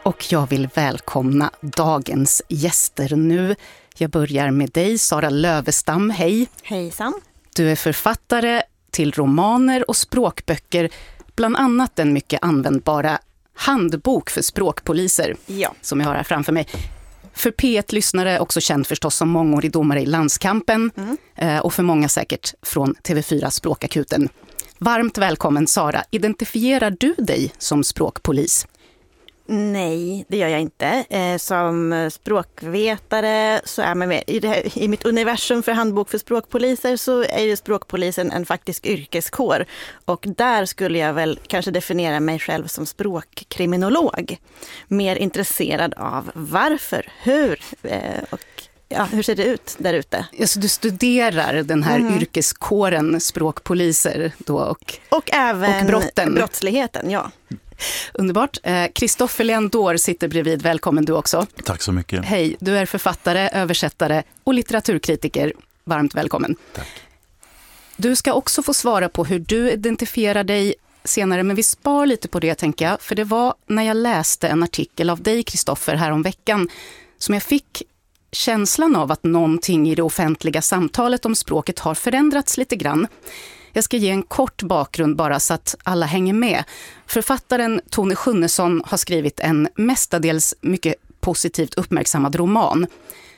Och jag vill välkomna dagens gäster nu. Jag börjar med dig, Sara Lövestam. Hej! Hejsan! Du är författare till romaner och språkböcker, bland annat den mycket användbara handbok för språkpoliser, som jag har här framför mig. För P1-lyssnare också känd förstås som mångårig domare i Landskampen och för många säkert från TV4 Språkakuten. Varmt välkommen Sara. Identifierar du dig som språkpolis? Nej, det gör jag inte. Som språkvetare så är man med i mitt universum för handbok för språkpoliser, så är ju språkpolisen en faktisk yrkeskår. Och där skulle jag väl kanske definiera mig själv som språkkriminolog. Mer intresserad av varför, hur och hur ser det ut där ute? Så du studerar den här yrkeskåren språkpoliser då och även brotten. Brottsligheten, ja. Underbart. Kristoffer Leandor sitter bredvid. Välkommen du också. Tack så mycket. Hej, du är författare, översättare och litteraturkritiker. Varmt välkommen. Tack. Du ska också få svara på hur du identifierar dig senare, men vi spar lite på det tänker jag. För det var när jag läste en artikel av dig, Kristoffer, här om veckan som jag fick känslan av att någonting i det offentliga samtalet om språket har förändrats lite grann. Jag ska ge en kort bakgrund bara så att alla hänger med. Författaren Tone Schunnesson har skrivit en mestadels mycket positivt uppmärksammad roman.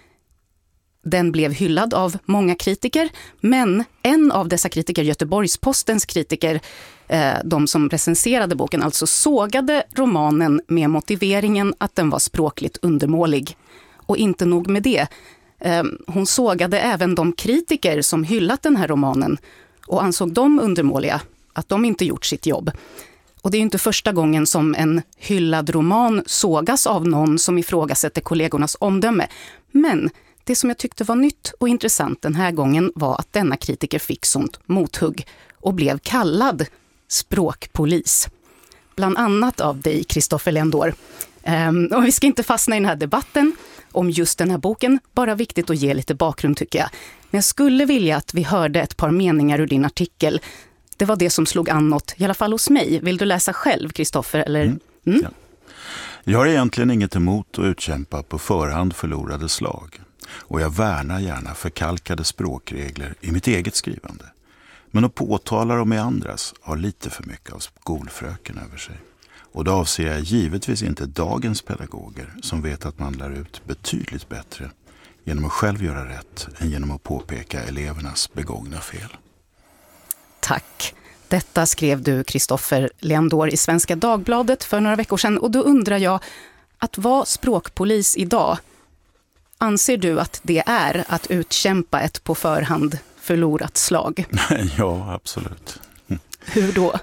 Den blev hyllad av många kritiker, men en av dessa kritiker, Göteborgs-Postens kritiker, de som recenserade boken, alltså sågade romanen med motiveringen att den var språkligt undermålig. Och inte nog med det. Hon sågade även de kritiker som hyllat den här romanen och ansåg dem undermåliga, att de inte gjort sitt jobb. Och det är ju inte första gången som en hyllad roman sågas av någon som ifrågasätter kollegornas omdöme. Men det som jag tyckte var nytt och intressant den här gången var att denna kritiker fick sånt mothugg och blev kallad språkpolis. Bland annat av dig, Kristoffer Leandor. Och vi ska inte fastna i den här debatten om just den här boken, bara viktigt att ge lite bakgrund tycker jag. Men jag skulle vilja att vi hörde ett par meningar ur din artikel. Det var det som slog an något, i alla fall hos mig. Vill du läsa själv, Kristoffer? Eller? Ja. Jag har egentligen inget emot att utkämpa på förhand förlorade slag. Och jag värnar gärna förkalkade språkregler i mitt eget skrivande. Men att påtala dem i andras har lite för mycket av skolfröken över sig. Och då avser jag givetvis inte dagens pedagoger som vet att man lär ut betydligt bättre genom att själv göra rätt än genom att påpeka elevernas begångna fel. Tack. Detta skrev du, Kristoffer Leandor, i Svenska Dagbladet för några veckor sedan. Och då undrar jag, att vara språkpolis idag, anser du att det är att utkämpa ett på förhand förlorat slag? Ja, absolut. Hur då?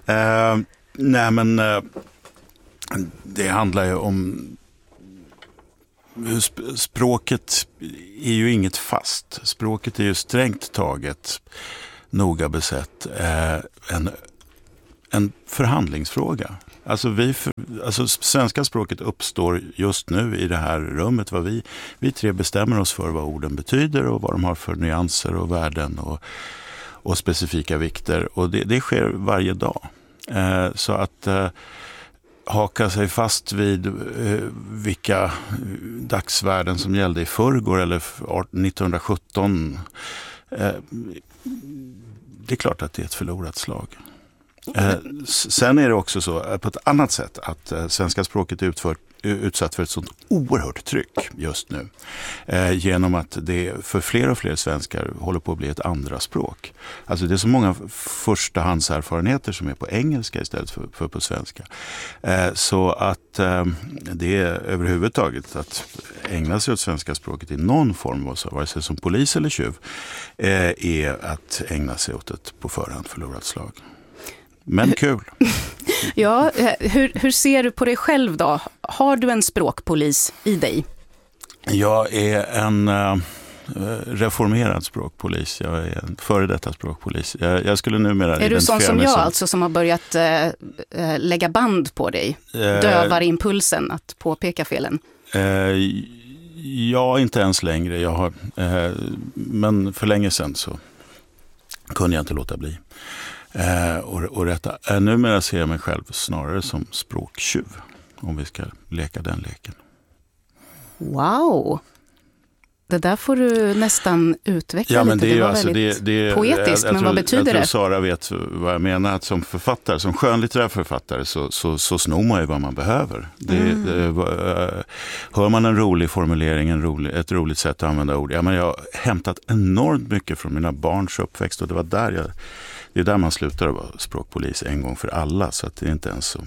Det handlar ju om språket är ju inget fast. Språket är ju strängt taget noga besett en förhandlingsfråga. Alltså svenska språket uppstår just nu i det här rummet. Vad vi tre bestämmer oss för vad orden betyder och vad de har för nyanser och värden och specifika vikter. Och det sker varje dag. Så att haka sig fast vid vilka dagsvärden som gällde i förrgår eller 1917. Det är klart att det är ett förlorat slag. Sen är det också så på ett annat sätt att svenska språket är utsatt för ett sånt oerhört tryck just nu. Genom att det för fler och fler svenskar håller på att bli ett andra språk. Alltså det är så många förstahandserfarenheter som är på engelska istället för på svenska. Så att det är överhuvudtaget att ägna sig åt svenska språket i någon form, vare sig som polis eller tjuv, är att ägna sig åt ett på förhand förlorat slag. Men kul. Ja, hur ser du på dig själv då? Har du en språkpolis i dig? Jag är en reformerad språkpolis. Jag är en före detta språkpolis. Jag skulle numera är du sån som jag alltså som har börjat lägga band på dig? Dövar impulsen att påpeka felen? Ja, inte ens längre. Men för länge sedan så kunde jag inte låta bli. Och rätta. Numera ser jag mig själv snarare som språktjuv. om vi ska leka den leken. Wow! Det där får du nästan utveckla lite. Men det är ju var alltså, väldigt poetiskt, men vad betyder det? Jag tror Sara vet vad jag menar, att som författare, som skönlitterär författare så snor man ju vad man behöver. Hör man en rolig formulering, ett roligt sätt att använda ord. Jag har hämtat enormt mycket från mina barns uppväxt, och det är där man slutar att vara språkpolis en gång för alla, så att det är inte ens så.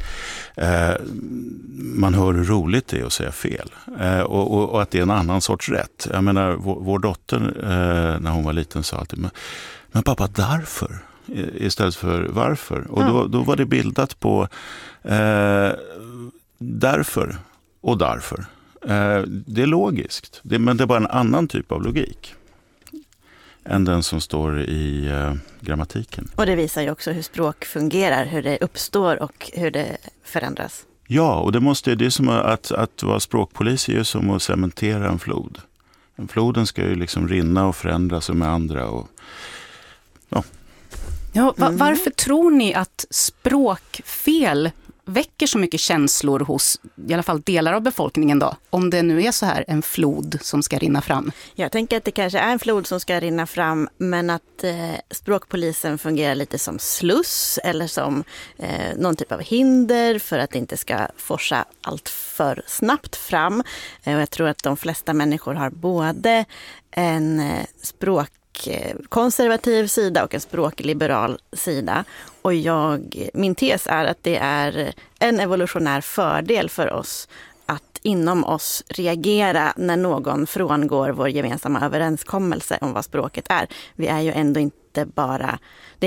Man hör hur roligt det är att säga fel, och att det är en annan sorts rätt. Jag menar, vår dotter när hon var liten sa alltid, men pappa, därför istället för varför, och då var det bildat på därför och därför. Det är logiskt, men det är bara en annan typ av logik än den som står i grammatiken. Och det visar ju också hur språk fungerar, hur det uppstår och hur det förändras. Ja, och det är som att vara språkpolis är ju som att cementera en flod. Floden ska ju liksom rinna och förändras med andra. Varför tror ni att språkfel väcker så mycket känslor hos i alla fall delar av befolkningen då? Om det nu är så här en flod som ska rinna fram. Jag tänker att det kanske är en flod som ska rinna fram, men att språkpolisen fungerar lite som sluss eller som någon typ av hinder för att det inte ska forsa allt för snabbt fram. Och jag tror att de flesta människor har både en språkkonservativ sida och en språkliberal sida. Och min tes är att det är en evolutionär fördel för oss att inom oss reagera när någon frångår vår gemensamma överenskommelse om vad språket är. Vi är ju ändå inte bara...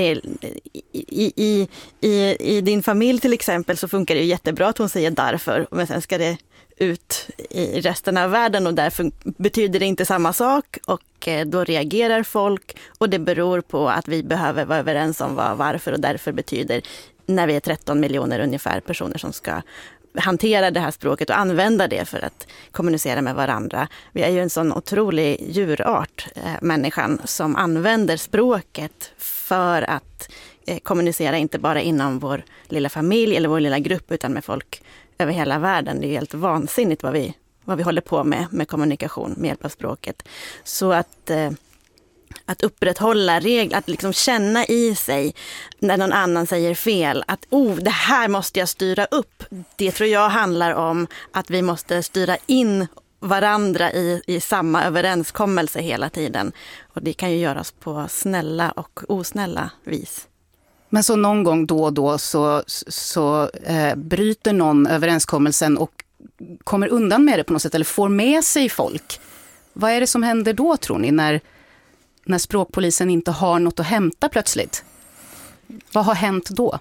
I din familj till exempel så funkar det ju jättebra att hon säger därför, men sen ska det ut i resten av världen och därför betyder det inte samma sak, och då reagerar folk, och det beror på att vi behöver vara överens om varför, och därför betyder, när vi är 13 miljoner ungefär personer som ska hantera det här språket och använda det för att kommunicera med varandra. Vi är ju en sån otrolig djurart, människan, som använder språket för att kommunicera inte bara inom vår lilla familj eller vår lilla grupp, utan med folk över hela världen. Det är helt vansinnigt vad vi håller på med kommunikation med hjälp av språket. Så att upprätthålla regler, att liksom känna i sig när någon annan säger fel, att det här måste jag styra upp. Det tror jag handlar om att vi måste styra in varandra i samma överenskommelse hela tiden. Och det kan ju göras på snälla och osnälla vis. Men så någon gång då och då så bryter någon överenskommelsen och kommer undan med det på något sätt, eller får med sig folk. Vad är det som händer då, tror ni, när språkpolisen inte har något att hämta plötsligt? Vad har hänt då?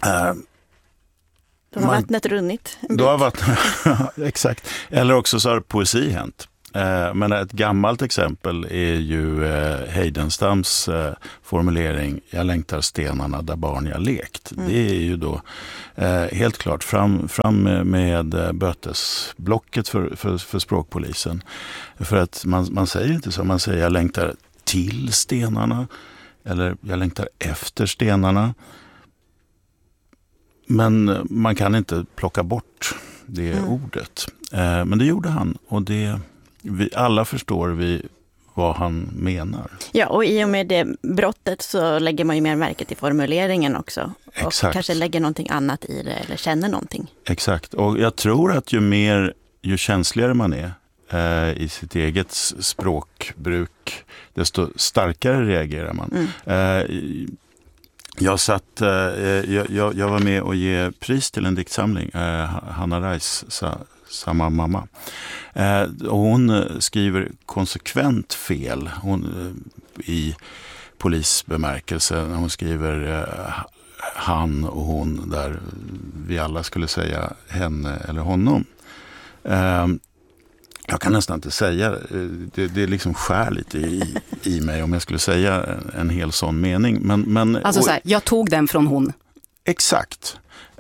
Då har vattnet runnit. Då har vattnet, exakt. Eller också så har poesi hänt. Men ett gammalt exempel är ju Heidenstams formulering "Jag längtar stenarna där barn jag lekt". Det är ju då helt klart fram med bötesblocket för språkpolisen. För att man säger inte så, man säger "jag längtar till stenarna" eller "jag längtar efter stenarna". Men man kan inte plocka bort det ordet. Men det gjorde han, och alla förstår vad han menar. Ja, och i och med det brottet så lägger man ju mer märke till formuleringen också. Exakt. Och kanske lägger någonting annat i det eller känner någonting. Exakt, och jag tror att ju känsligare man är i sitt eget språkbruk, desto starkare reagerar man. Jag var med och ge pris till en diktsamling, Hanna Reis Samma mamma. Och hon skriver konsekvent fel i polisbemärkelse. Hon skriver han och hon där vi alla skulle säga henne eller honom. Jag kan nästan inte säga, det liksom skär lite i mig om jag skulle säga en hel sån mening. Men, alltså så här, jag tog den från hon. Exakt.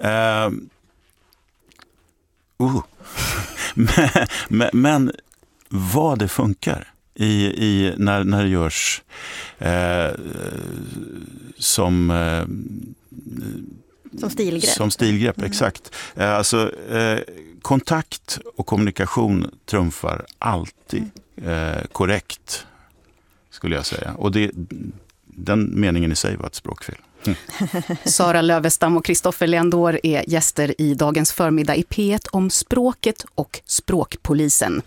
Men vad det funkar när det görs Som stilgrepp, exakt. Alltså, kontakt och kommunikation trumfar alltid korrekt, skulle jag säga. Och den meningen i sig var ett språkfel. Sara Lövestam och Kristoffer Leandor är gäster i dagens förmiddag i P1 om språket och språkpolisen.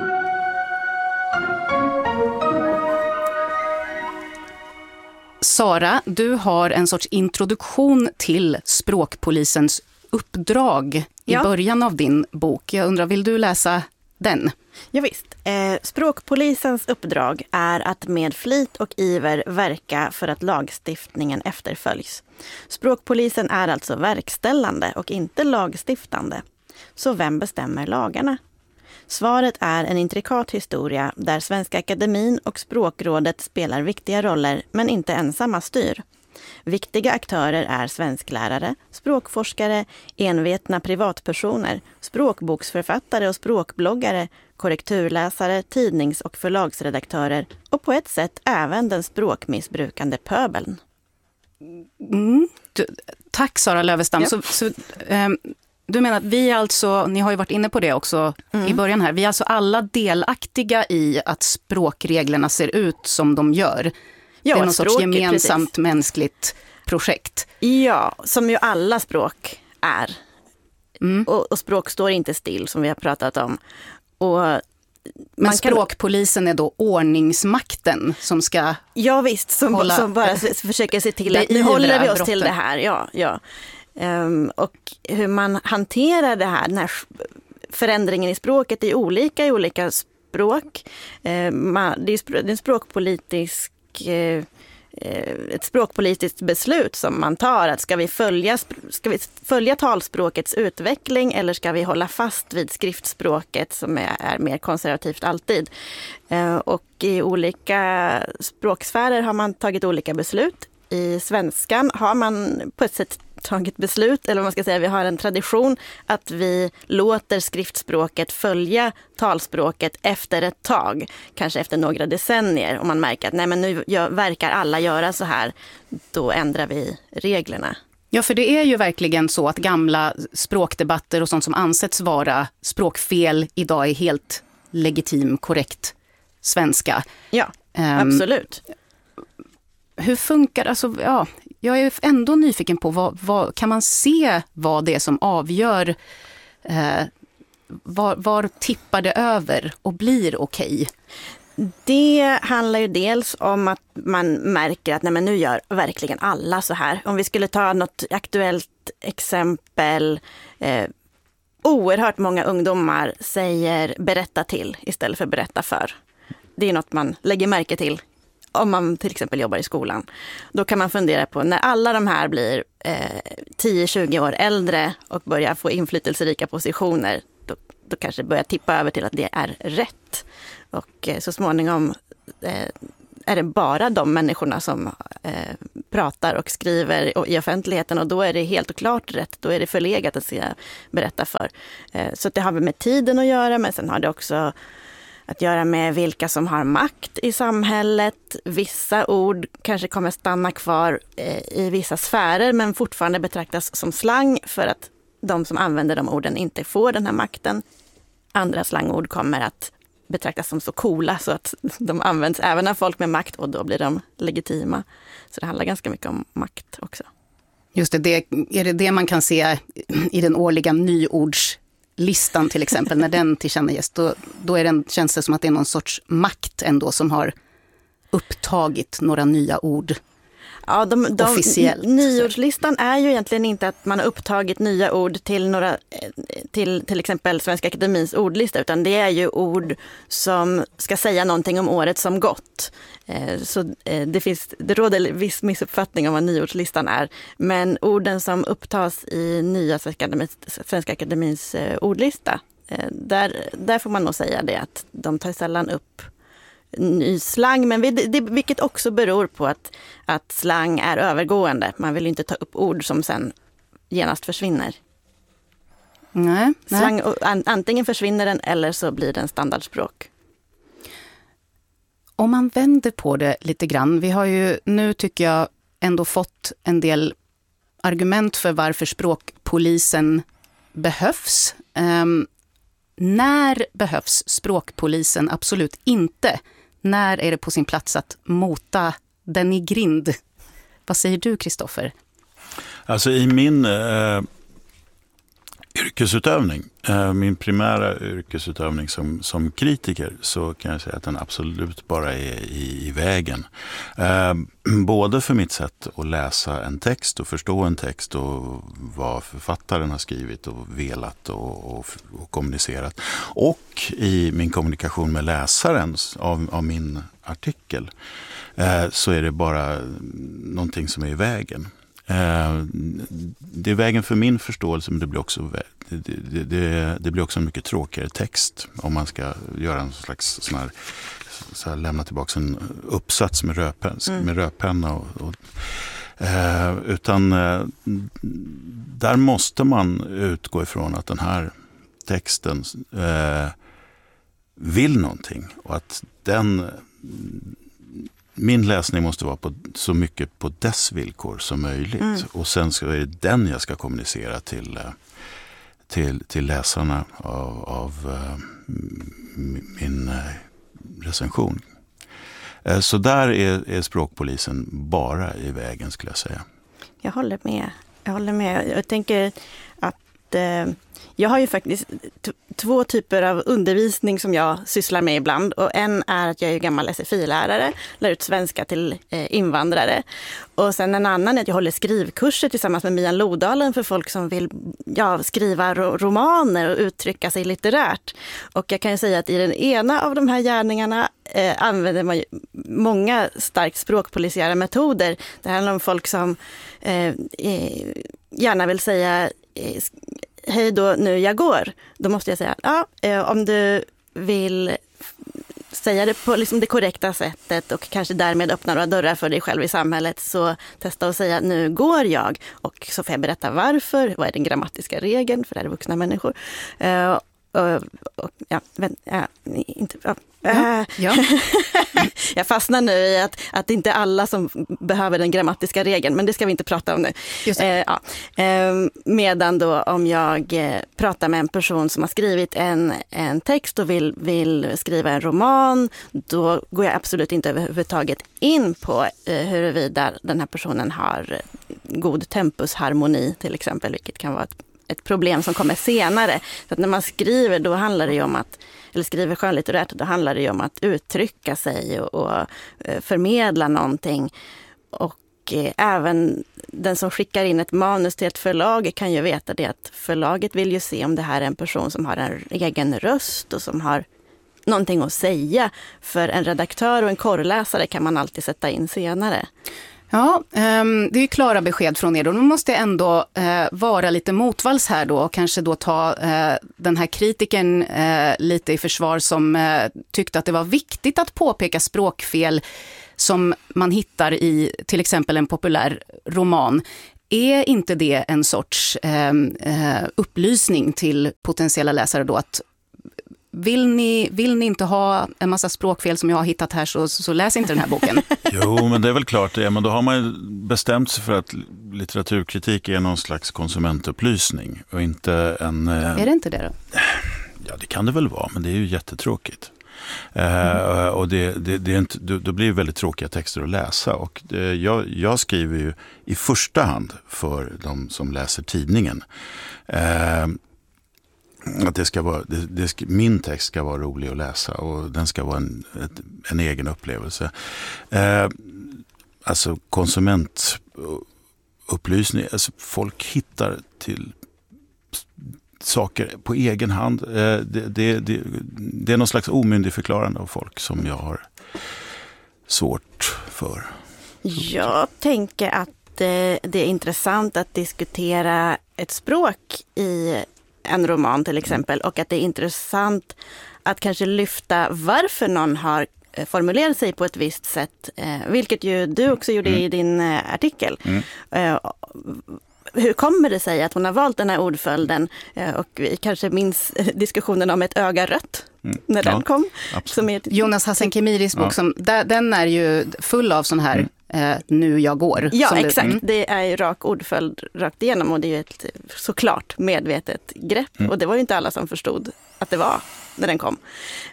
Sara, du har en sorts introduktion till språkpolisens uppdrag i början av din bok. Jag undrar, vill du läsa den? Ja, visst. Språkpolisens uppdrag är att med flit och iver verka för att lagstiftningen efterföljs. Språkpolisen är alltså verkställande och inte lagstiftande. Så vem bestämmer lagarna? Svaret är en intrikat historia där Svenska Akademin och Språkrådet spelar viktiga roller men inte ensamma styr. Viktiga aktörer är svensklärare, språkforskare, envetna privatpersoner, språkboksförfattare och språkbloggare, korrekturläsare, tidnings- och förlagsredaktörer och på ett sätt även den språkmissbrukande pöbeln. Tack Sara Lövestam. Ja. Du menar att vi alltså, ni har ju varit inne på det också i början här, vi är alltså alla delaktiga i att språkreglerna ser ut som de gör. Ja, det är någon sorts gemensamt mänskligt projekt. Ja, som ju alla språk är. Och språk står inte still, som vi har pratat om. Men språkpolisen är då ordningsmakten som ska... Ja visst, som bara försöker se till att nu håller vi oss till det här. Ja. Och hur man hanterar den här förändringen i språket är olika i olika språk. Det är en språkpolitisk ett språkpolitiskt beslut som man tar, att ska vi följa talspråkets utveckling eller ska vi hålla fast vid skriftspråket som är mer konservativt alltid. Och i olika språksfärer har man tagit olika beslut. I svenskan har man på ett sätt tagit beslut, eller vad man ska säga, vi har en tradition att vi låter skriftspråket följa talspråket efter ett tag, kanske efter några decennier. Om man märker att nej, men nu verkar alla göra så här, då ändrar vi reglerna. Ja, för det är ju verkligen så att gamla språkdebatter och sånt som ansetts vara språkfel idag är helt legitim, korrekt svenska. Ja, absolut. Hur funkar, alltså, ja, jag är ändå nyfiken på vad kan man se vad det är som avgör, var tippar det över och blir okej? Det handlar ju dels om att man märker att nej, men nu gör verkligen alla så här. Om vi skulle ta något aktuellt exempel, oerhört många ungdomar säger berätta till istället för berätta för. Det är något man lägger märke till. Om man till exempel jobbar i skolan, då kan man fundera på när alla de här blir 10-20 år äldre och börjar få inflytelserika positioner, då kanske det börjar tippa över till att det är rätt. Och så småningom är det bara de människorna som pratar och skriver i offentligheten, och då är det helt och klart rätt. Då är det förlegat att berätta för. Så det har med tiden att göra, men sen har det också att göra med vilka som har makt i samhället. Vissa ord kanske kommer stanna kvar i vissa sfärer men fortfarande betraktas som slang för att de som använder de orden inte får den här makten. Andra slangord kommer att betraktas som så coola så att de används även av folk med makt, och då blir de legitima. Så det handlar ganska mycket om makt också. Just det, är det man kan se i den årliga nyordslistan till exempel, när den tillkännages, då känns det som att det är någon sorts makt ändå som har upptagit några nya ord. Ja, officiellt. Nyordslistan är ju egentligen inte att man har upptagit nya ord till exempel Svenska Akademins ordlista, utan det är ju ord som ska säga någonting om året som gått. Så det råder viss missuppfattning om vad nyordslistan är, men orden som upptas i nya Svenska Akademins ordlista, där får man nog säga det, att de tar sällan upp ny slang, men vilket också beror på att slang är övergående. Man vill inte ta upp ord som sen genast försvinner. Nej. Slang, antingen försvinner den eller så blir den standardspråk. Om man vänder på det lite grann, vi har ju nu, tycker jag, ändå fått en del argument för varför språkpolisen behövs. När behövs språkpolisen absolut inte? När är det på sin plats att mota den i grind? Vad säger du, Kristoffer? Alltså i min yrkesutövning, min primära yrkesutövning som kritiker, så kan jag säga att den absolut bara är i vägen. Både för mitt sätt att läsa en text och förstå en text och vad författaren har skrivit och velat och kommunicerat. Och i min kommunikation med läsaren av min artikel så är det bara någonting som är i vägen. Det är vägen för min förståelse, men det blir också en mycket tråkigare text om man ska göra en slags sån här lämna tillbaka en uppsats med rödpenna utan där måste man utgå ifrån att den här texten vill någonting och att min läsning måste vara så mycket på dess villkor som möjligt. Och sen är det den jag ska kommunicera till läsarna av min recension. Så där är språkpolisen bara i vägen, skulle jag säga. Jag håller med. Jag tänker att jag har ju faktiskt två typer av undervisning som jag sysslar med ibland. Och en är att jag är gammal SFI-lärare, lär ut svenska till invandrare. Och sen en annan är att jag håller skrivkurser tillsammans med Mian Lodalen för folk som vill skriva romaner och uttrycka sig litterärt. Och jag kan ju säga att i den ena av de här gärningarna använder man många starkt språkpolisiära metoder. Det handlar om folk som gärna vill säga hej då, nu jag går. Då måste jag säga, om du vill säga det på liksom det korrekta sättet och kanske därmed öppna några dörrar för dig själv i samhället, så testa att säga nu går jag. Och så får jag berätta varför, vad är den grammatiska regeln, för det är vuxna människor. Jag fastnar nu i att det inte är alla som behöver den grammatiska regeln, men det ska vi inte prata om nu. Medan då om jag pratar med en person som har skrivit en text och vill skriva en roman, då går jag absolut inte överhuvudtaget in på huruvida den här personen har god tempusharmoni till exempel, vilket kan vara ett problem som kommer senare. Så att när man skriver, då handlar det ju om eller skriver skönlitterärt, då handlar det ju om att uttrycka sig och förmedla någonting. Och även den som skickar in ett manus till ett förlag kan ju veta det, att förlaget vill ju se om det här är en person som har en egen röst och som har någonting att säga. För en redaktör och en korrläsare kan man alltid sätta in senare. Ja, det är klara besked från er. Nu måste jag ändå vara lite motvalls här då och kanske då ta den här kritiken lite i försvar som tyckte att det var viktigt att påpeka språkfel som man hittar i till exempel en populär roman. Är inte det en sorts upplysning till potentiella läsare då, att vill ni inte ha en massa språkfel som jag har hittat här, så läs inte den här boken. Jo, men det är väl klart det. Men då har man ju bestämt sig för att litteraturkritik är någon slags konsumentupplysning och inte en... Är det inte det då? Ja, det kan det väl vara, men det är ju jättetråkigt. Och det är inte, då blir det väldigt tråkiga texter att läsa. Och jag skriver ju i första hand för de som läser tidningen. Att det ska vara, min text ska vara rolig att läsa och den ska vara en egen upplevelse. Alltså konsumentupplysning, alltså folk hittar till saker på egen hand. Det är någon slags omyndigförklarande av folk som jag har svårt för. Jag tänker att det är intressant att diskutera ett språk i en roman till exempel, och att det är intressant att kanske lyfta varför någon har formulerat sig på ett visst sätt, vilket ju du också gjorde i din artikel. Hur kommer det sig att hon har valt den här ordföljden, och vi kanske minns diskussionen om ett öga rött när den kom. Som är Jonas Hassan Khemiris bok, den är ju full av sån här nu jag går. Ja, exakt. Det är ju rak ordföljd rakt igenom och det är ju ett såklart medvetet grepp. Och det var ju inte alla som förstod att det var när den kom.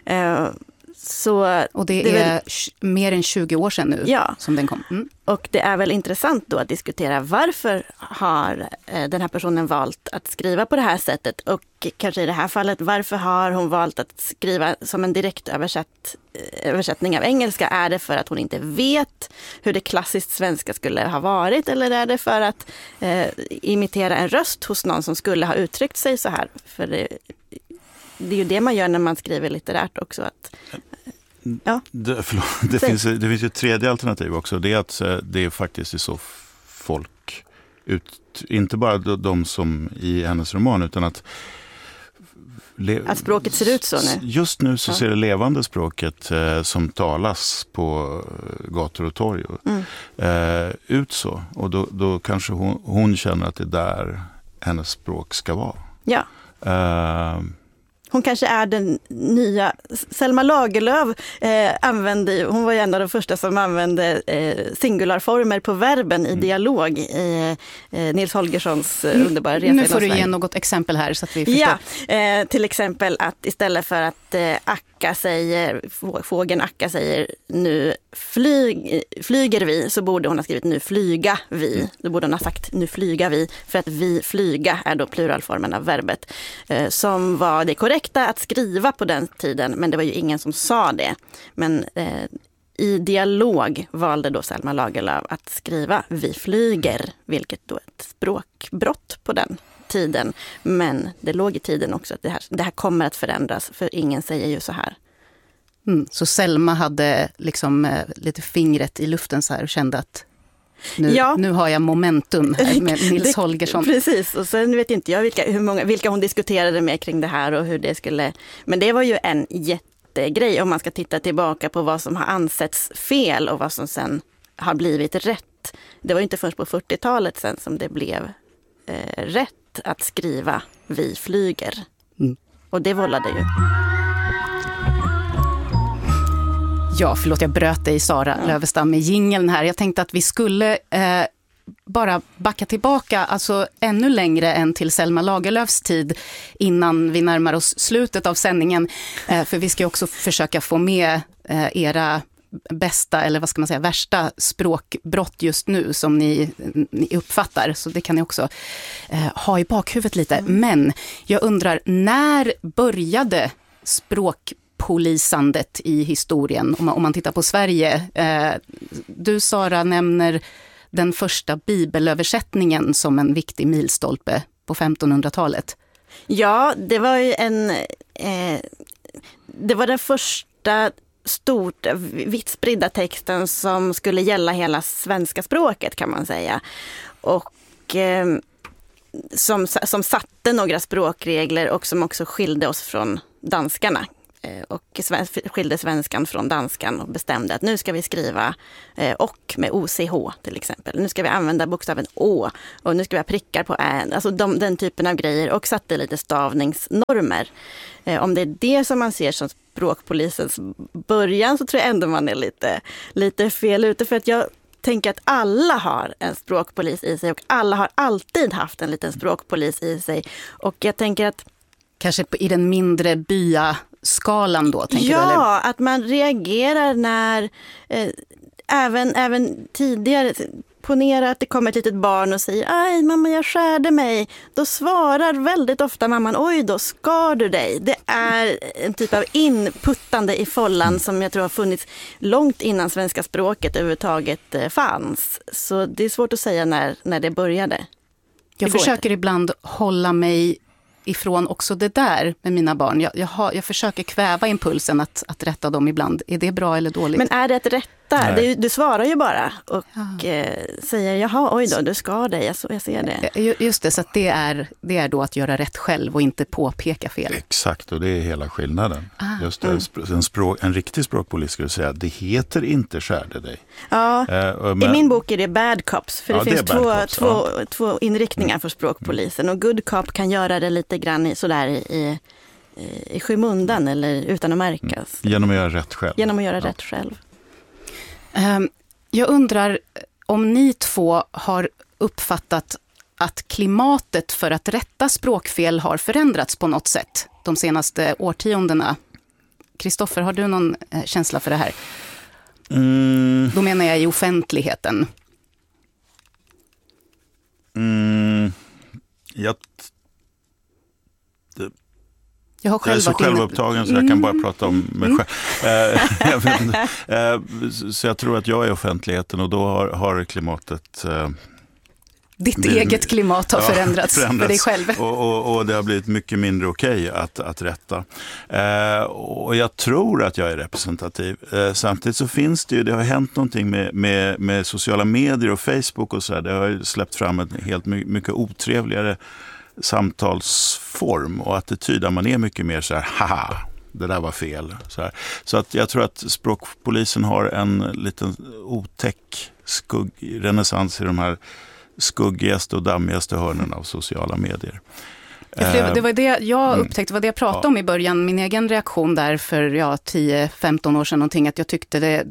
Och det är mer än 20 år sedan nu som den kom. Och det är väl intressant då att diskutera varför har den här personen valt att skriva på det här sättet och kanske i det här fallet varför har hon valt att skriva som en direkt översättning av engelska. Är det för att hon inte vet hur det klassiskt svenska skulle ha varit eller är det för att imitera en röst hos någon som skulle ha uttryckt sig så här? För det är ju det man gör när man skriver litterärt också. Att, det finns ju ett tredje alternativ också. Det är att det är faktiskt så folk, inte bara de som i hennes roman, utan att språket ser ut så nu. Just nu så ser det levande språket som talas på gator och torg ut så. Och då kanske hon känner att det är där hennes språk ska vara. Ja. Hon kanske är den nya Selma Lagerlöf hon var ju en av de första som använde singularformer på verben i dialog i Nils Holgerssons underbara resa. Nu får du ge något exempel här så att vi förstår. Ja, till exempel att istället för att fågeln Akka säger nu flyger vi, så borde hon ha skrivit nu flyga vi. Då borde hon ha sagt nu flyga vi, för att vi flyga är då pluralformen av verbet som var det korrekta att skriva på den tiden, men det var ju ingen som sa det. Men i dialog valde då Selma Lagerlöf att skriva vi flyger, vilket då är ett språkbrott på den tiden. Men det låg i tiden också att det här kommer att förändras, för ingen säger ju så här. Så Selma hade liksom lite fingret i luften så här och kände att nu har jag momentum här med Nils Holgersson. Precis, och sen vet inte jag vilka hon diskuterade med kring det här och hur det skulle... Men det var ju en jättegrej om man ska titta tillbaka på vad som har ansetts fel och vad som sen har blivit rätt. Det var ju inte först på 40-talet sen som det blev rätt att skriva vi flyger. Och det vållade ju... Ja, förlåt, jag bröt dig, Sara Lövestam, med jingeln här. Jag tänkte att vi skulle bara backa tillbaka, alltså ännu längre än till Selma Lagerlöfs tid innan vi närmar oss slutet av sändningen. För vi ska också försöka få med era bästa, eller vad ska man säga, värsta språkbrott just nu som ni uppfattar. Så det kan ni också ha i bakhuvudet lite. Men jag undrar, när började språkpolisandet i historien? Om man tittar på Sverige. Du, Sara, nämner den första bibelöversättningen som en viktig milstolpe på 1500-talet. Ja, det var ju det var den första stort vitt spridda texten som skulle gälla hela svenska språket, kan man säga. Och som satte några språkregler och som också skilde oss från danskarna. Och skilde svenskan från danskan och bestämde att nu ska vi skriva och med OCH till exempel. Nu ska vi använda bokstaven Å och nu ska vi ha prickar på än. Alltså den typen av grejer, och satte lite stavningsnormer. Om det är det som man ser som språkpolisens början, så tror jag ändå man är lite fel ute, för att jag tänker att alla har en språkpolis i sig och alla har alltid haft en liten språkpolis i sig. Och jag tänker att kanske i den mindre byaskalan då, tänker du? Ja, eller? Att man reagerar när även tidigare, ponera att det kommer ett litet barn och säger aj mamma, jag skärde mig. Då svarar väldigt ofta mamman, oj då skar du dig. Det är en typ av inputtande i follan som jag tror har funnits långt innan svenska språket överhuvudtaget fanns. Så det är svårt att säga när det började. Jag försöker ibland hålla mig ifrån också det där med mina barn. Jag försöker kväva impulsen att rätta dem ibland. Är det bra eller dåligt? Men är det att rätta? Du svarar ju bara och säger, jaha, oj då, du ska dig, jag ser det. Just det, så att det är då att göra rätt själv och inte påpeka fel. Exakt, och det är hela skillnaden. Just det, en riktig språkpolis skulle säga, det heter inte skärde dig. Ja, i min bok är det bad cops, för det finns två inriktningar för språkpolisen, och good cop kan göra det lite grann i skymundan eller utan att märkas. Genom att göra rätt själv. Genom att göra rätt själv. Jag undrar om ni två har uppfattat att klimatet för att rätta språkfel har förändrats på något sätt de senaste årtiondena. Kristoffer, har du någon känsla för det här? Då menar jag i offentligheten. Jag är så självupptagen så jag kan bara prata om mig själv. Så jag tror att jag är offentligheten och då har klimatet... Ditt eget klimat har förändrats för dig själv. Och det har blivit mycket mindre okej att rätta. Och jag tror att jag är representativ. Samtidigt så finns det har hänt någonting med sociala medier och Facebook och så här. Det har ju släppt fram en helt mycket otrevligare samtalsform och attityd där man är mycket mer så här, haha, det där var fel. Så att jag tror att språkpolisen har en liten otäck renässans i de här skuggigaste och dammigaste hörnen av sociala medier. Det var det jag upptäckte, var det jag pratade om i början, min egen reaktion där för 10-15 år sedan någonting, att jag tyckte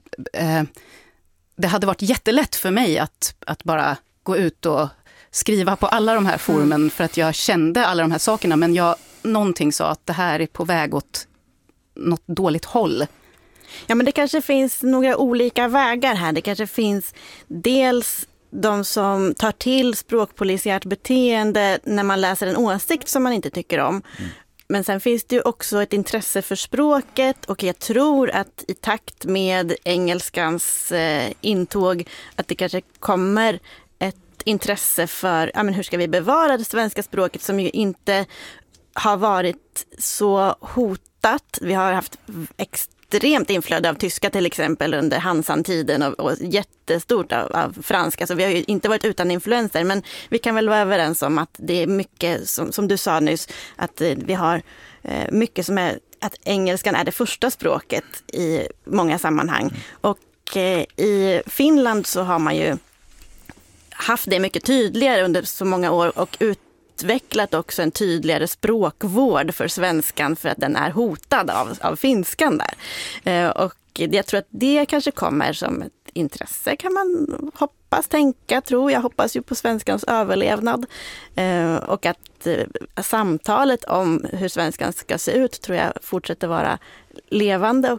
det hade varit jättelätt för mig att bara gå ut och skriva på alla de här forumen för att jag kände alla de här sakerna, men någonting sa att det här är på väg åt något dåligt håll. Ja, men det kanske finns några olika vägar här. Det kanske finns dels de som tar till språkpolisiärt beteende när man läser en åsikt som man inte tycker om. Men sen finns det ju också ett intresse för språket, och jag tror att i takt med engelskans intåg att det kanske kommer ett intresse för hur ska vi bevara det svenska språket som ju inte har varit så hotat. Vi har haft extremt inflöde av tyska till exempel under Hansan-tiden och jättestort av franska. Så vi har ju inte varit utan influenser, men vi kan väl vara överens om att det är mycket, som du sa nyss, att vi har mycket som är att engelskan är det första språket i många sammanhang. Och i Finland så har man ju haft det mycket tydligare under så många år och utvecklat också en tydligare språkvård för svenskan för att den är hotad av finskan där. Och jag tror att det kanske kommer som ett intresse, kan man tänka, jag hoppas ju på svenskans överlevnad. Och att samtalet om hur svenskan ska se ut tror jag fortsätter vara levande.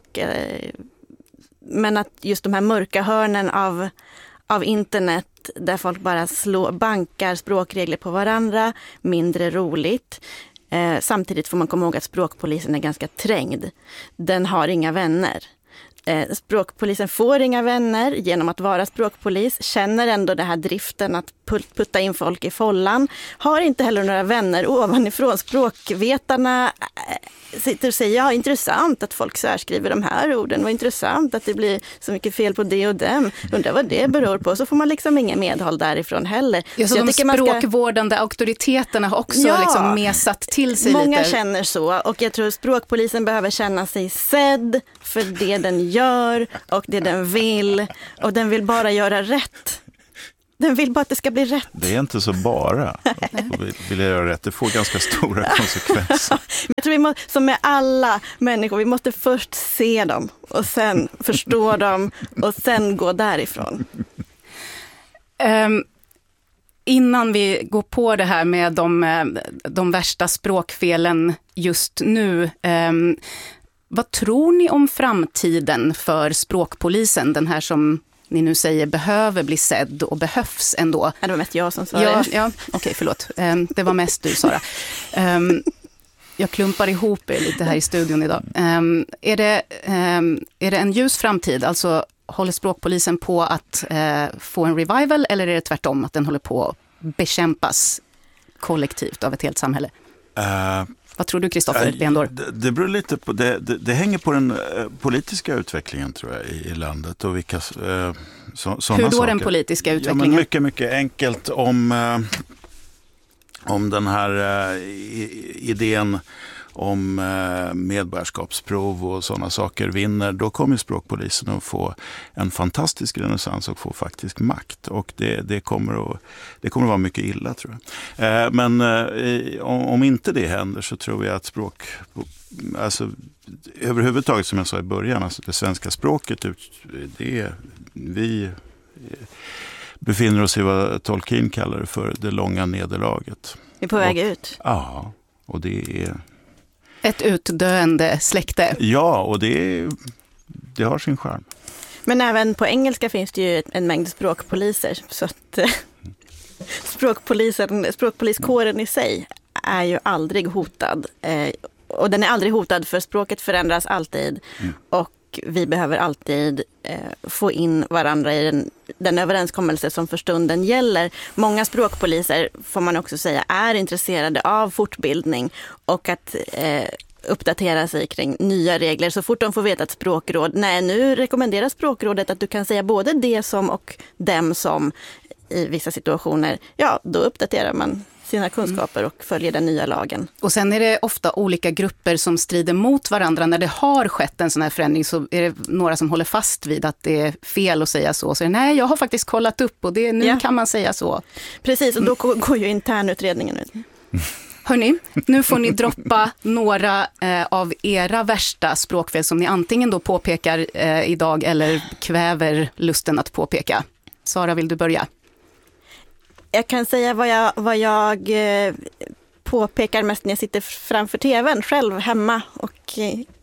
Men att just de här mörka hörnen av internet där folk bara bankar språkregler på varandra, mindre roligt. Samtidigt får man komma ihåg att språkpolisen är ganska trängd. Den har inga vänner. Språkpolisen får inga vänner genom att vara språkpolis, känner ändå det här driften att putta in folk i follan, har inte heller några vänner ovanifrån. Språkvetarna sitter och säger, ja, intressant att folk särskriver de här orden, vad intressant att det blir så mycket fel på det och dem, undrar vad det beror på, så får man liksom ingen medhåll därifrån heller. Ja, så de språkvårdande auktoriteterna har också liksom mesat till sig många lite. Känner så, och jag tror språkpolisen behöver känna sig sedd för det den gör och det den vill, och den vill bara göra rätt. Den vill bara att det ska bli rätt. Det är inte så bara vill göra rätt. Det får ganska stora konsekvenser. Jag tror som med alla människor, vi måste först se dem och sen förstå dem och sen gå därifrån. Innan vi går på det här med de värsta språkfelen just nu, vad tror ni om framtiden för språkpolisen? Den här som ni nu säger behöver bli sedd och behövs ändå. Det var mest jag som svarade. Ja, okej, förlåt. Det var mest du, Sara. Jag klumpar ihop er lite här i studion idag. Är det en ljus framtid? Alltså, håller språkpolisen på att få en revival, eller är det tvärtom att den håller på att bekämpas kollektivt av ett helt samhälle? Vad tror du, Kristoffer Bendor? Det beror lite på, det hänger på den politiska utvecklingen, tror jag, i landet och vilka sådana saker. Hur då den politiska utvecklingen? Ja, men mycket enkelt om den här idén om medborgarskapsprov och sådana saker vinner, då kommer språkpolisen att få en fantastisk renässans och få faktisk makt. Och det kommer att vara mycket illa, tror jag. Men om inte det händer så tror jag att överhuvudtaget, som jag sa i början, alltså det svenska språket, befinner oss i vad Tolkien kallar för det långa nederlaget. Vi är på väg ut. Ja, och det är... Ett utdöende släkte. Ja, och det har sin charm. Men även på engelska finns det ju en mängd språkpoliser. Så att språkpoliskåren i sig är ju aldrig hotad. Och den är aldrig hotad för språket förändras alltid. Och vi behöver alltid få in varandra i den överenskommelse som för stunden gäller. Många språkpoliser, får man också säga, är intresserade av fortbildning och att uppdatera sig kring nya regler. Så fort de får veta att språkråd, nu rekommenderar språkrådet att du kan säga både det som och dem som i vissa situationer, ja, då uppdaterar man sina kunskaper och följer den nya lagen. Och sen är det ofta olika grupper som strider mot varandra. När det har skett en sån här förändring så är det några som håller fast vid att det är fel att säga så. Så nej, jag har faktiskt kollat upp och nu kan man säga så. Precis, och då går ju internutredningen ut. Hörrni, nu får ni droppa några av era värsta språkfel som ni antingen då påpekar idag eller kväver lusten att påpeka. Sara, vill du börja? Jag kan säga vad jag påpekar mest när jag sitter framför tvn själv hemma och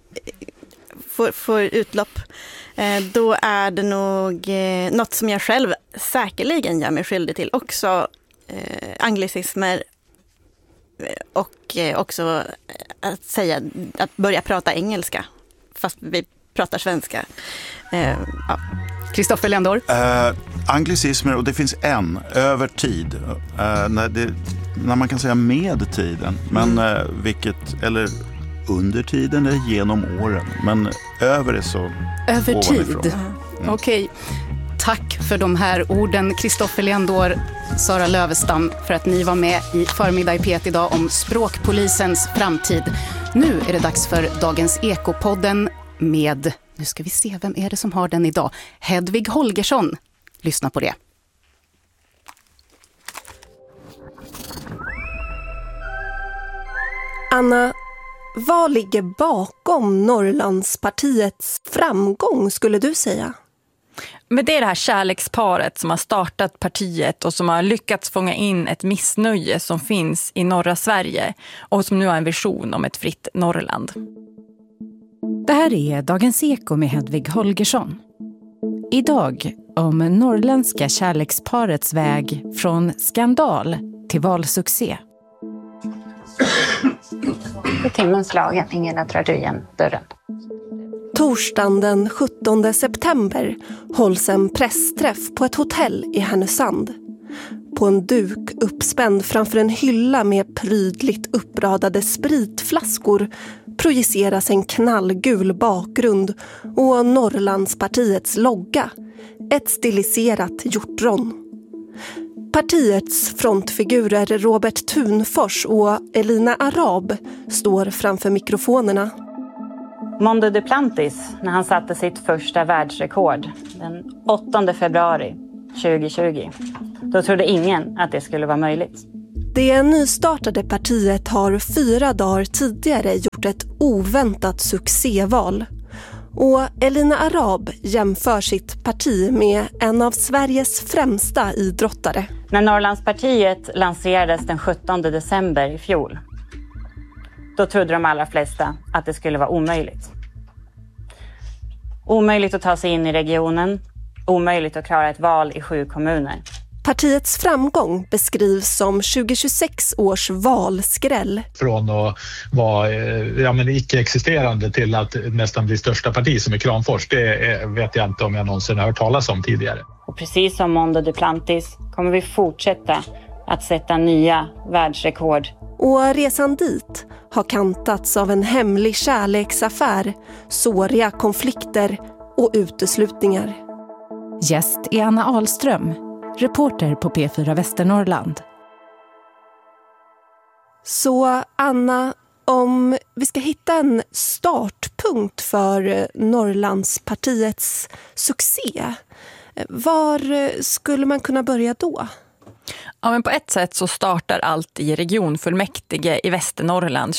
får utlopp. Då är det nog något som jag själv säkerligen gör mig skyldig till. Också anglicismer och också att börja prata engelska fast vi pratar svenska. Kristoffer Leandor? Anglicismer, och det finns en över tid. När man kan säga med tiden, men vilket, eller under tiden eller genom åren. Men över är så över tid. Okej. Tack för de här orden, Kristoffer Leandor, Sara Lövestam, för att ni var med i Förmiddag i P1 idag om språkpolisens framtid. Nu är det dags för dagens Ekopodden med, nu ska vi se, vem är det som har den idag? Hedvig Holgersson. Lyssna på det. Anna, vad ligger bakom Norrlandspartiets framgång, skulle du säga? Men det är det här kärleksparet som har startat partiet och som har lyckats fånga in ett missnöje som finns i norra Sverige och som nu har en vision om ett fritt Norrland. Det här är Dagens Eko med Hedvig Holgersson. Idag om norrländska kärleksparets väg från skandal till valsuccé. I timmens lagen, ingen öppnar igen dörren. Torsdagen den 17 september hålls en pressträff på ett hotell i Härnösand. På en duk uppspänd framför en hylla med prydligt uppradade spritflaskor projiceras en knallgul bakgrund och Norrlandspartiets logga, ett stiliserat hjortron. Partiets frontfigurer Robert Thunfors och Elina Arab står framför mikrofonerna. Mondo Duplantis, när han satte sitt första världsrekord den 8 februari 2020, då trodde ingen att det skulle vara möjligt. Det nystartade partiet har 4 dagar tidigare gjort ett oväntat succéval. Och Elina Arab jämför sitt parti med en av Sveriges främsta idrottare. När Norrlandspartiet lanserades den 17 december i fjol, då trodde de allra flesta att det skulle vara omöjligt. Omöjligt att ta sig in i regionen, omöjligt att klara ett val i 7 kommuner. Partiets framgång beskrivs som 2026 års valskräll. Från att vara icke-existerande till att nästan bli största parti som är Kramfors, det vet jag inte om jag någonsin har hört talas om tidigare. Och precis som Mondo Duplantis kommer vi fortsätta att sätta nya världsrekord. Och resan dit har kantats av en hemlig kärleksaffär, såriga konflikter och uteslutningar. Gäst är Anna Ahlström, reporter på P4 Västernorrland. Så Anna, om vi ska hitta en startpunkt för Norrlandspartiets succé, var skulle man kunna börja då? Ja, men på ett sätt så startar allt i regionfullmäktige i Västernorrland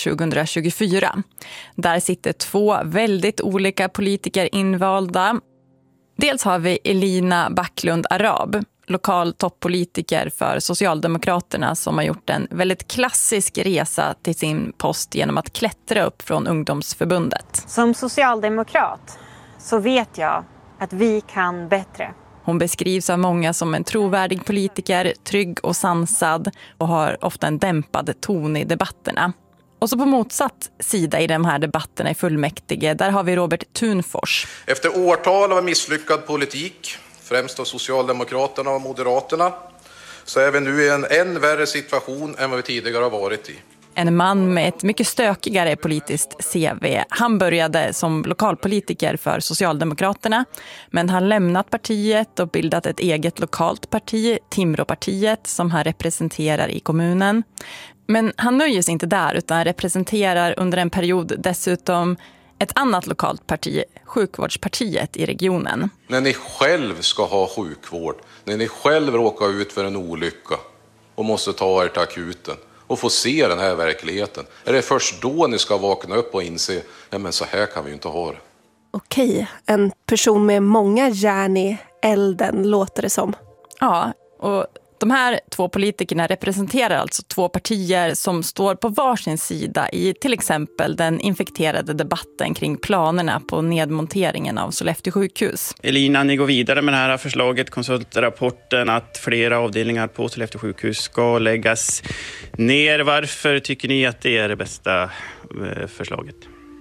2024. Där sitter 2 väldigt olika politiker invalda. Dels har vi Elina Backlund Arab, lokal toppolitiker för Socialdemokraterna som har gjort en väldigt klassisk resa till sin post genom att klättra upp från ungdomsförbundet. Som socialdemokrat så vet jag att vi kan bättre. Hon beskrivs av många som en trovärdig politiker, trygg och sansad och har ofta en dämpad ton i debatterna. Och så på motsatt sida i de här debatterna i fullmäktige, där har vi Robert Thunfors. Efter årtal av misslyckad politik, främst av Socialdemokraterna och Moderaterna, så är vi nu i en än värre situation än vad vi tidigare har varit i. En man med ett mycket stökigare politiskt CV. Han började som lokalpolitiker för Socialdemokraterna, men har lämnat partiet och bildat ett eget lokalt parti, Timråpartiet, som han representerar i kommunen. Men han nöjer sig inte där utan representerar under en period dessutom ett annat lokalt parti, Sjukvårdspartiet i regionen. När ni själv ska ha sjukvård, när ni själv råkar ut för en olycka och måste ta er till akuten och få se den här verkligheten, är det först då ni ska vakna upp och inse, ja men så här kan vi ju inte ha det. Okej, en person med många järn i elden låter det som. Ja, och de här två politikerna representerar alltså två partier som står på varsin sida i till exempel den infekterade debatten kring planerna på nedmonteringen av Sollefteå sjukhus. Elina, ni går vidare med det här förslaget, konsultrapporten, att flera avdelningar på Sollefteå sjukhus ska läggas ner. Varför tycker ni att det är det bästa förslaget?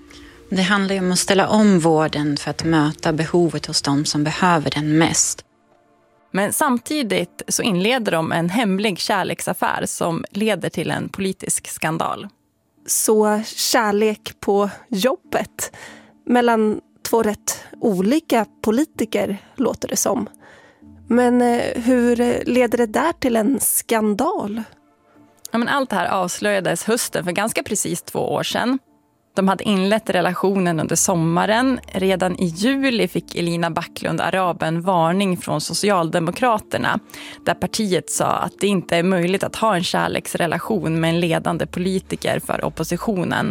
Det handlar ju om att ställa om vården för att möta behovet hos de som behöver den mest. Men samtidigt så inleder de en hemlig kärleksaffär som leder till en politisk skandal. Så kärlek på jobbet mellan två rätt olika politiker låter det som. Men hur leder det där till en skandal? Ja, men allt det här avslöjades hösten för ganska precis 2 år sedan. De hade inlett relationen under sommaren. Redan i juli fick Elina Backlund Arab en varning från Socialdemokraterna, där partiet sa att det inte är möjligt att ha en kärleksrelation med en ledande politiker för oppositionen.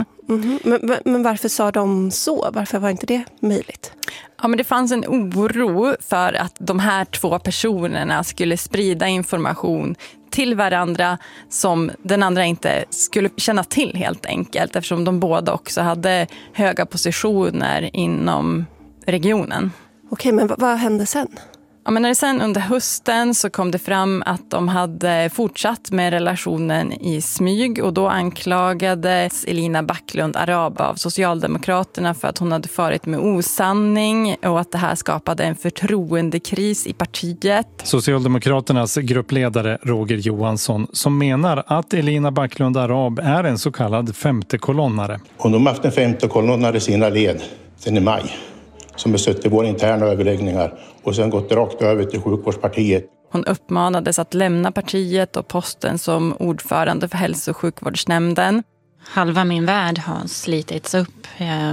Men varför sa de så? Varför var inte det möjligt? Ja, men det fanns en oro för att de här två personerna skulle sprida information till varandra som den andra inte skulle känna till helt enkelt, eftersom de båda också hade höga positioner inom regionen. Okej, men vad hände sen? Ja, men när det sen under hösten så kom det fram att de hade fortsatt med relationen i smyg, och då anklagades Elina Backlund Arab av Socialdemokraterna för att hon hade farit med osanning och att det här skapade en förtroendekris i partiet. Socialdemokraternas gruppledare Roger Johansson som menar att Elina Backlund Arab är en så kallad femte kolonnare. Och de har haft en femte kolonnare i sina led sedan i maj, som har suttit i våra interna överläggningar och sen gått rakt över till Sjukvårdspartiet. Hon uppmanades att lämna partiet och posten som ordförande för hälso- och sjukvårdsnämnden. Halva min värld har slitits upp.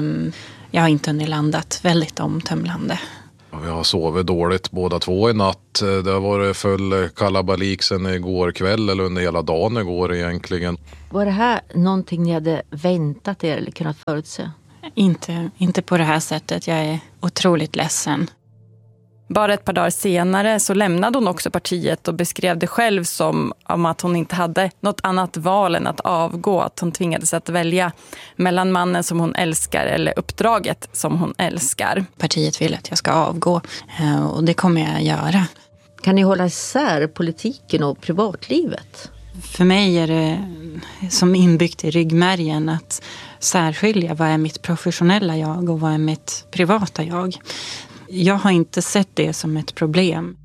Jag har inte hunnit landat, väldigt omtömlande. Vi har sovit dåligt båda två i natt. Det har varit full kalabalik sen igår kväll eller under hela dagen igår egentligen. Var det här någonting ni hade väntat er eller kunnat förutse? Inte på det här sättet. Jag är otroligt ledsen. Bara ett par dagar senare så lämnade hon också partiet och beskrev det själv som om att hon inte hade något annat val än att avgå. Att hon tvingades att välja mellan mannen som hon älskar eller uppdraget som hon älskar. Partiet vill att jag ska avgå och det kommer jag göra. Kan ni hålla isär politiken och privatlivet? För mig är det som inbyggt i ryggmärgen att särskilja vad är mitt professionella jag och vad är mitt privata jag. Jag har inte sett det som ett problem.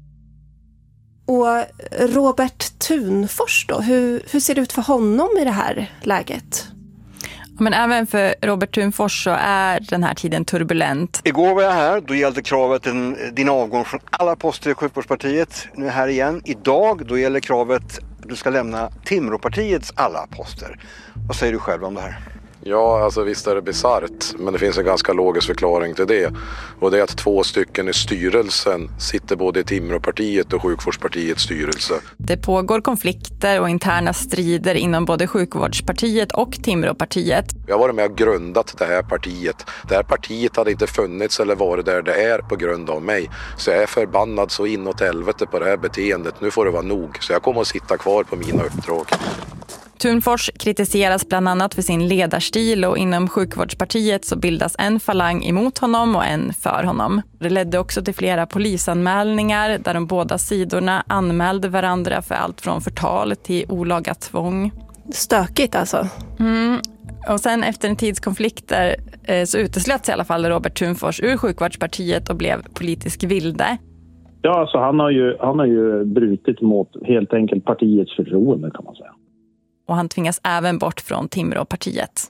Och Robert Thunfors då, hur ser det ut för honom i det här läget? Men även för Robert Thunfors så är den här tiden turbulent. Igår var jag här, då gällde kravet din avgång från alla poster i Sjukvårdspartiet. Nu är här igen. Idag då gäller kravet att du ska lämna Timråpartiets alla poster. Vad säger du själv om det här? Ja, alltså visst är det bizarrt, men det finns en ganska logisk förklaring till det. Och det är att 2 stycken i styrelsen sitter både i Timråpartiet och Sjukvårdspartiets styrelse. Det pågår konflikter och interna strider inom både Sjukvårdspartiet och Timråpartiet. Jag har varit med och grundat det här partiet. Det här partiet hade inte funnits eller varit där det är på grund av mig. Så jag är förbannad så inåt helvete på det här beteendet. Nu får det vara nog. Så jag kommer att sitta kvar på mina uppdrag. Thunfors kritiseras bland annat för sin ledarstil och inom Sjukvårdspartiet så bildas en falang emot honom och en för honom. Det ledde också till flera polisanmälningar där de båda sidorna anmälde varandra för allt från förtal till olaga tvång. Stökigt alltså. Och sen efter en tids konflikter så uteslöts i alla fall Robert Thunfors ur Sjukvårdspartiet och blev politisk vilde. Ja, alltså han har ju brutit mot helt enkelt partiets förtroende kan man säga. Och han tvingas även bort från Timråpartiet.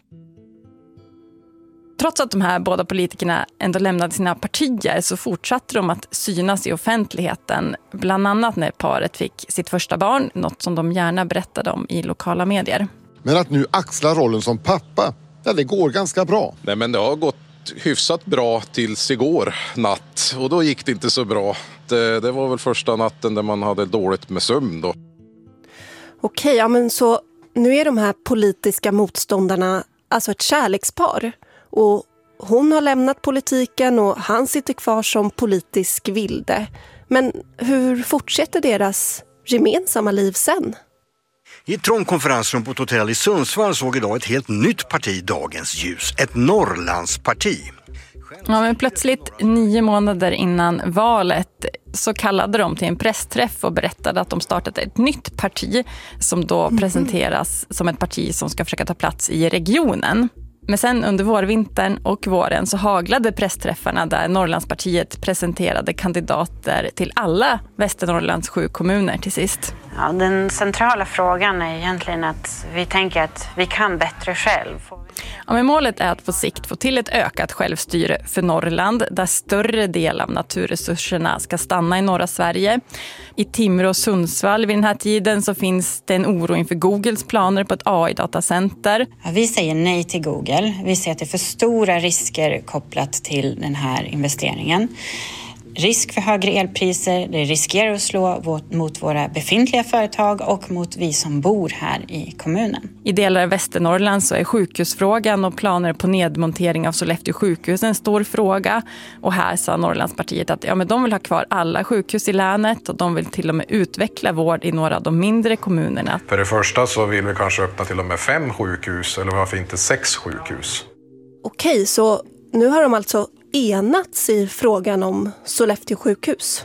Trots att de här båda politikerna ändå lämnade sina partier så fortsatte de att synas i offentligheten. Bland annat när paret fick sitt första barn, något som de gärna berättade om i lokala medier. Men att nu axla rollen som pappa, ja, det går ganska bra. Nej, men det har gått hyfsat bra tills igår natt. Och då gick det inte så bra. Det var väl första natten där man hade dåligt med sömn då. Okej, ja men så nu är de här politiska motståndarna alltså ett kärlekspar. Och hon har lämnat politiken och han sitter kvar som politisk vilde. Men hur fortsätter deras gemensamma liv sen? I ett trångt konferensrum på ett hotell i Sundsvall såg idag ett helt nytt parti dagens ljus. Ett Norrlandsparti. Ja, men plötsligt 9 månader innan valet så kallade de till en pressträff och berättade att de startat ett nytt parti som då presenteras som ett parti som ska försöka ta plats i regionen. Men sen under vårvintern och våren så haglade pressträffarna där Norrlandspartiet presenterade kandidater till alla Västernorrlands 7 kommuner till sist. Ja, den centrala frågan är egentligen att vi tänker att vi kan bättre själv. Ja, men målet är att på sikt få till ett ökat självstyre för Norrland där större del av naturresurserna ska stanna i norra Sverige. I Timrå och Sundsvall vid den här tiden så finns det en oro inför Googles planer på ett AI-datacenter. Ja, vi säger nej till Google. Vi ser att det är för stora risker kopplat till den här investeringen. Risk för högre elpriser, det riskerar att slå mot våra befintliga företag och mot vi som bor här i kommunen. I delar av Västernorrland så är sjukhusfrågan och planer på nedmontering av Sollefteå sjukhus en stor fråga. Och här sa Norrlandspartiet att men de vill ha kvar alla sjukhus i länet och de vill till och med utveckla vård i några av de mindre kommunerna. För det första så vill vi kanske öppna till och med 5 sjukhus eller varför inte 6 sjukhus. Okej, så nu har de alltså enats i frågan om Sollefteå sjukhus.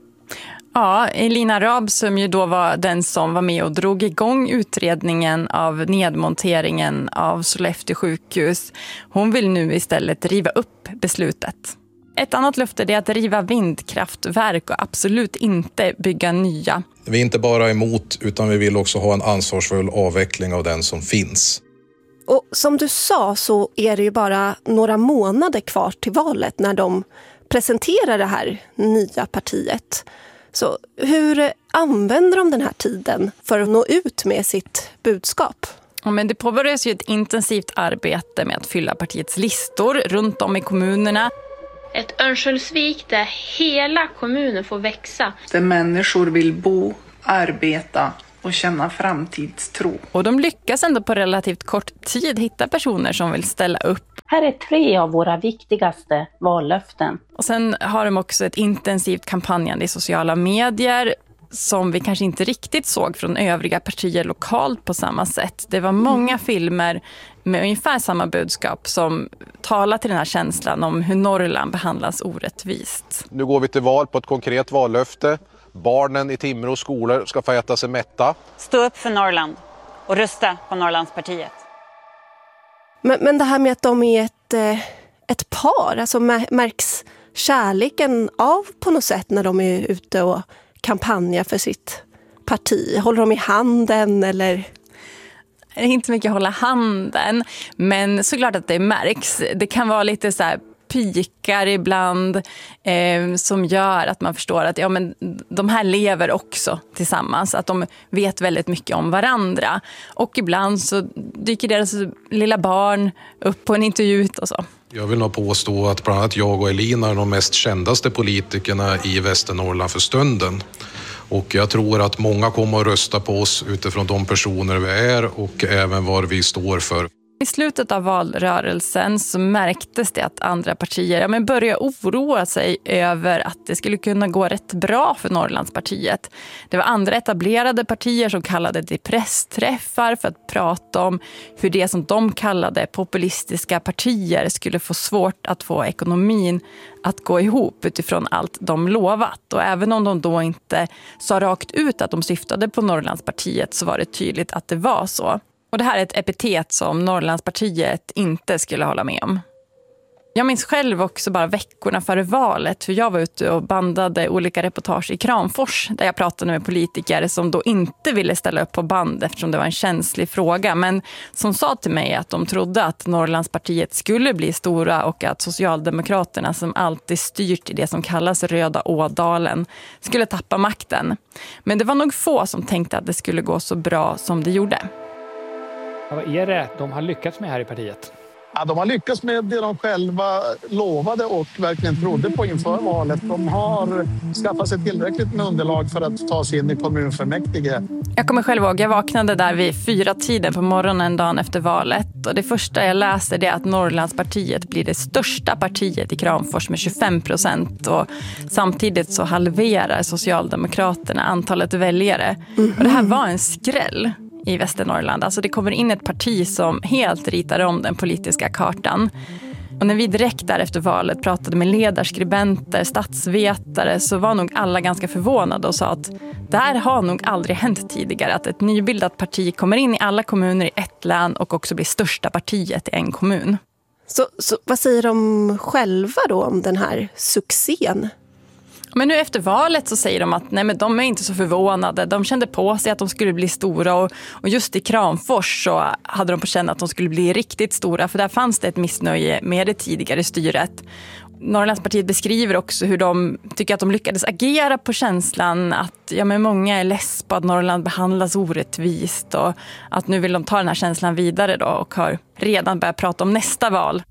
Ja, Elina Arab som ju då var den som var med och drog igång utredningen av nedmonteringen av Sollefteå sjukhus. Hon vill nu istället riva upp beslutet. Ett annat löfte är att riva vindkraftverk och absolut inte bygga nya. Vi är inte bara emot utan vi vill också ha en ansvarsfull avveckling av den som finns. Och som du sa så är det ju bara några månader kvar till valet när de presenterar det här nya partiet. Så hur använder de den här tiden för att nå ut med sitt budskap? Ja, men det påbörjas ju ett intensivt arbete med att fylla partiets listor runt om i kommunerna. Ett Örnsköldsvik där hela kommunen får växa. Där människor vill bo, arbeta och känna framtidstro. Och de lyckas ändå på relativt kort tid hitta personer som vill ställa upp. Här är 3 av våra viktigaste vallöften. Och sen har de också ett intensivt kampanjande i sociala medier som vi kanske inte riktigt såg från övriga partier lokalt på samma sätt. Det var många filmer med ungefär samma budskap som talar till den här känslan om hur Norrland behandlas orättvist. Nu går vi till val på ett konkret vallöfte. Barnen i Timrå skolor ska få äta sig mätta. Stå upp för Norrland och rösta på Norrlandspartiet. Men det här med att de är ett par, alltså märks kärleken av på något sätt när de är ute och kampanjar för sitt parti? Håller de i handen eller? Det är inte så mycket hålla handen, men såklart att det märks. Det kan vara lite så här pikar ibland som gör att man förstår att de här lever också tillsammans. Att de vet väldigt mycket om varandra. Och ibland så dyker deras lilla barn upp på en intervju och så. Jag vill nog påstå att bland annat jag och Elina är de mest kändaste politikerna i Västernorrland för stunden. Och jag tror att många kommer att rösta på oss utifrån de personer vi är och även vad vi står för. I slutet av valrörelsen så märktes det att andra partier började oroa sig över att det skulle kunna gå rätt bra för Norrlandspartiet. Det var andra etablerade partier som kallade till pressträffar för att prata om hur det som de kallade populistiska partier skulle få svårt att få ekonomin att gå ihop utifrån allt de lovat. Och även om de då inte sa rakt ut att de syftade på Norrlandspartiet så var det tydligt att det var så. Och det här är ett epitet som Norrlandspartiet inte skulle hålla med om. Jag minns själv också bara veckorna före valet hur jag var ute och bandade olika reportage i Kramfors där jag pratade med politiker som då inte ville ställa upp på band eftersom det var en känslig fråga, men som sa till mig att de trodde att Norrlandspartiet skulle bli stora och att Socialdemokraterna som alltid styrt i det som kallas Röda Ådalen skulle tappa makten. Men det var nog få som tänkte att det skulle gå så bra som det gjorde. Vad är det de har lyckats med här i partiet? Ja, de har lyckats med det de själva lovade och verkligen trodde på inför valet. De har skaffat sig tillräckligt med underlag för att ta sig in i kommunfullmäktige. Jag kommer själv ihåg, jag vaknade där vid 4-tiden på morgonen dagen efter valet. Och det första jag läste är att Norrlandspartiet blir det största partiet i Kramfors med 25%. Och samtidigt så halverar Socialdemokraterna antalet väljare. Och det här var en skräll i Västernorrland. Alltså det kommer in ett parti som helt ritar om den politiska kartan. Och när vi direkt därefter valet pratade med ledarskribenter, statsvetare så var nog alla ganska förvånade och sa att det här har nog aldrig hänt tidigare. Att ett nybildat parti kommer in i alla kommuner i ett län och också blir största partiet i en kommun. Så vad säger de själva då om den här succén? Men nu efter valet så säger de att nej, men de är inte så förvånade. De kände på sig att de skulle bli stora och just i Kramfors så hade de på känna att de skulle bli riktigt stora. För där fanns det ett missnöje med det tidigare styret. Norrlandspartiet beskriver också hur de tycker att de lyckades agera på känslan att många är less på att Norrland behandlas orättvist. Och att nu vill de ta den här känslan vidare då och har redan börjat prata om nästa val.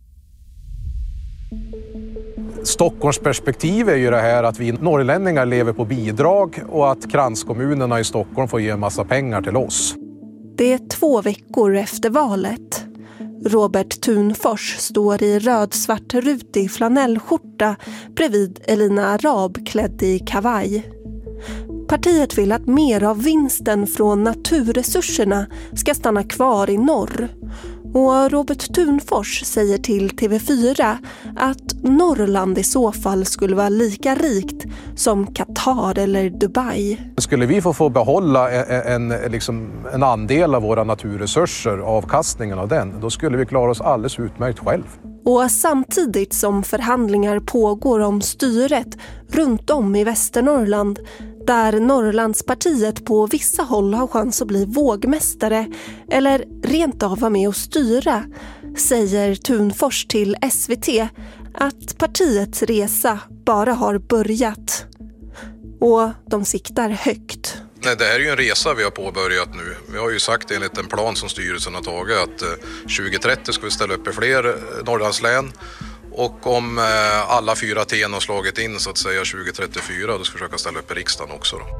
Stockholms perspektiv är ju det här att vi norrlänningar lever på bidrag och att kranskommunerna i Stockholm får ge en massa pengar till oss. Det är 2 veckor efter valet. Robert Thunfors står i röd-svart rutig flanellskjorta bredvid Elina Arab klädd i kavaj. Partiet vill att mer av vinsten från naturresurserna ska stanna kvar i norr. Och Robert Thunfors säger till TV4 att Norrland i så fall skulle vara lika rikt som Qatar eller Dubai. Skulle vi få behålla en andel av våra naturresurser, avkastningen av den, då skulle vi klara oss alldeles utmärkt själv. Och samtidigt som förhandlingar pågår om styret runt om i Västernorrland, där Norrlandspartiet på vissa håll har chans att bli vågmästare eller rent av vara med och styra, säger Thunfors till SVT att partiets resa bara har börjat. Och de siktar högt. Nej, det här är ju en resa vi har påbörjat nu. Vi har ju sagt enligt en plan som styrelsen har tagit att 2030 ska vi ställa upp i fler Norrlandslän. Och om alla 4 T:n har slagit in så att säga 2034, då ska vi försöka ställa upp i riksdagen också då.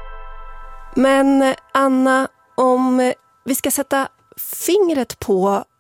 Men Anna, om vi ska sätta fingret på